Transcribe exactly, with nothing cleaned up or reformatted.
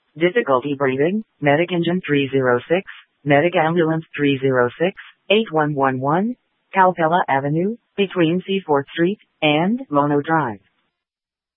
Difficulty breathing, Medic Engine three oh six, Medic Ambulance three oh six, eight one one one, Calpella Avenue, between Seaforth Street and Mono Drive.